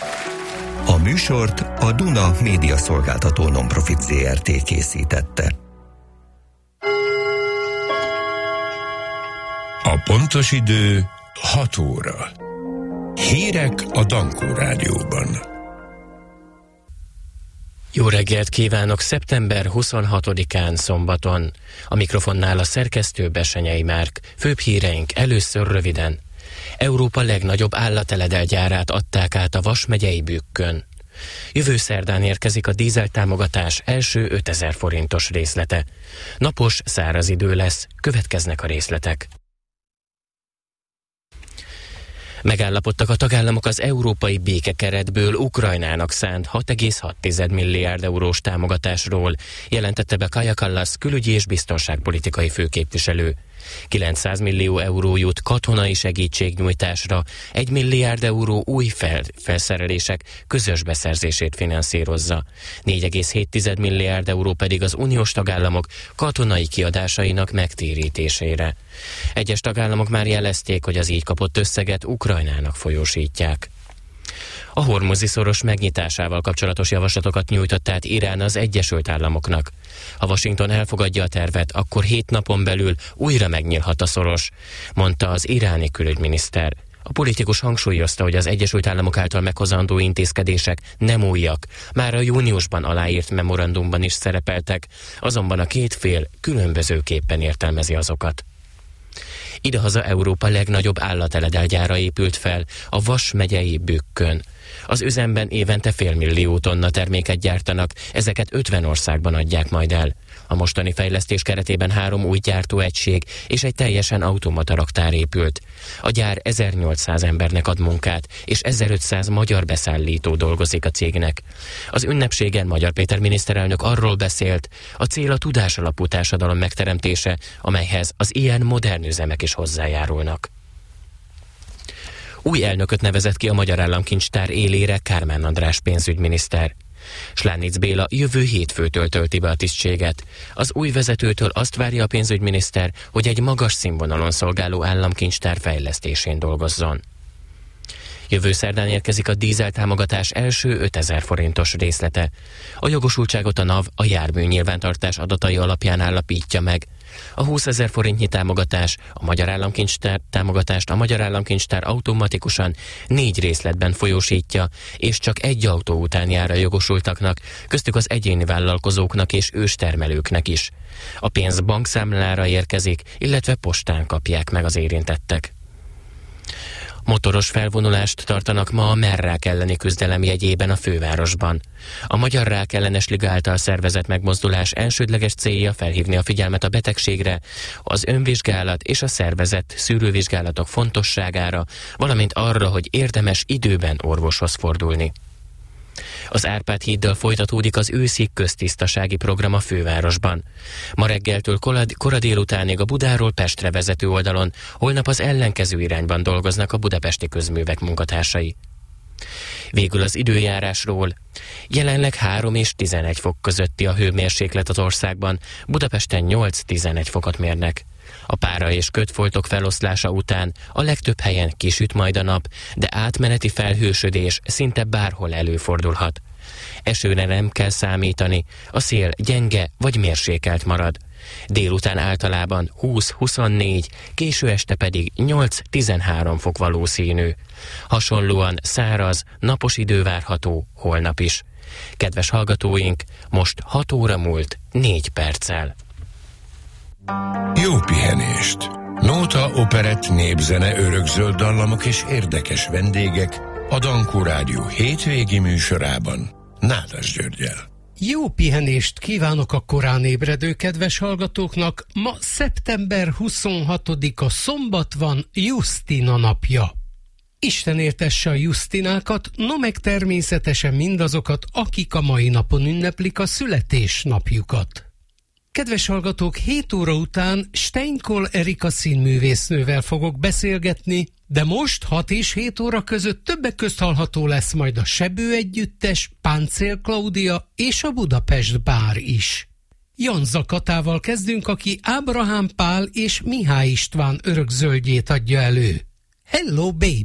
A műsort a Duna Média Szolgáltató Nonprofit Zrt. Készítette. A pontos idő 6 óra. Hírek a Dankó Rádióban. Jó reggelt kívánok! Szeptember 26-án szombaton. A mikrofonnál a szerkesztő Bessenyei Márk. Főbb híreink először röviden. Európa legnagyobb állateledel-gyárát adták át a Vas megyei Bükkön. Jövő szerdán érkezik a dízeltámogatás első 5000 forintos részlete. Napos, száraz idő lesz, következnek a részletek. Megállapodtak a tagállamok az európai békekeretből Ukrajnának szánt 6,6 milliárd eurós támogatásról, jelentette be Kaja Kallas külügyi és biztonságpolitikai főképviselő. 900 millió euró jut katonai segítségnyújtásra, 1 milliárd euró új felszerelések közös beszerzését finanszírozza. 4,7 milliárd euró pedig az uniós tagállamok katonai kiadásainak megtérítésére. Egyes tagállamok már jelezték, hogy az így kapott összeget Ukrajnának folyósítják. A Hormuzi-szoros megnyitásával kapcsolatos javaslatokat nyújtott át Irán az Egyesült Államoknak. Ha Washington elfogadja a tervet, akkor 7 napon belül újra megnyílhat a szoros, mondta az iráni külügyminiszter. A politikus hangsúlyozta, hogy az Egyesült Államok által meghozandó intézkedések nem újak, már a júniusban aláírt memorandumban is szerepeltek, azonban a két fél különbözőképpen értelmezi azokat. Idehaza Európa legnagyobb állateledelgyára épült fel, a Vas megyei Bükkön. Az üzemben évente 500 000 tonna terméket gyártanak, ezeket 50 országban adják majd el. A mostani fejlesztés keretében 3 új gyártóegység és egy teljesen automata raktár épült. A gyár 1800 embernek ad munkát, és 1500 magyar beszállító dolgozik a cégnek. Az ünnepségen Magyar Péter miniszterelnök arról beszélt, a cél a tudásalapú társadalom megteremtése, amelyhez az ilyen modern üzemek is hozzájárulnak. Új elnököt nevezett ki a Magyar Államkincstár élére Kármán András pénzügyminiszter. Slánitz Béla jövő hétfőtől tölti be a tisztséget. Az új vezetőtől azt várja a pénzügyminiszter, hogy egy magas színvonalon szolgáló államkincstár fejlesztésén dolgozzon. Jövő szerdán érkezik a dízeltámogatás első 5000 forintos részlete. A jogosultságot a NAV a jármű nyilvántartás adatai alapján állapítja meg. A 20 000 forintnyi támogatást a Magyar Államkincstár automatikusan 4 részletben folyósítja, és csak egy autó után jár a jogosultaknak, köztük az egyéni vállalkozóknak és őstermelőknek is. A pénz bankszámlára érkezik, illetve postán kapják meg az érintettek. Motoros felvonulást tartanak ma a merrák elleni küzdelem jegyében a fővárosban. A Magyar Rákellenes Liga által szervezett megmozdulás elsődleges célja felhívni a figyelmet a betegségre, az önvizsgálat és a szervezett szűrővizsgálatok fontosságára, valamint arra, hogy érdemes időben orvoshoz fordulni. Az Árpád-híddal folytatódik az őszi köztisztasági program a fővárosban. Ma reggeltől kora délutánig a Budáról Pestre vezető oldalon, holnap az ellenkező irányban dolgoznak a budapesti közművek munkatársai. Végül az időjárásról. Jelenleg 3 és 11 fok közötti a hőmérséklet az országban, Budapesten 8-11 fokot mérnek. A pára és kötfoltok feloszlása után a legtöbb helyen kisüt majd a nap, de átmeneti felhősödés szinte bárhol előfordulhat. Esőre nem kell számítani, a szél gyenge vagy mérsékelt marad. Délután általában 20-24, késő este pedig 8-13 fok valószínű. Hasonlóan száraz, napos idő várható holnap is. Kedves hallgatóink, most 6 óra múlt 4 perccel. Jó pihenést! Nóta, operett, népzene, örökzöld dallamok és érdekes vendégek a Dankó Rádió hétvégi műsorában Nádas Györggyel. Jó pihenést kívánok a korán ébredő kedves hallgatóknak. Ma szeptember 26-a szombat van, Justina napja. Isten éltesse a Justinákat, no meg természetesen mindazokat, akik a mai napon ünneplik a születésnapjukat. Kedves hallgatók, 7 óra után Steinkol Erika színművésznővel fogok beszélgetni, de most 6 és 7 óra között többek közt hallható lesz majd a Sebő együttes, Páncél Klaudia és a Budapest Bár is. Janza Katával kezdünk, aki Ábrahám Pál és Mihály István örökzöldjét adja elő. Hello baby!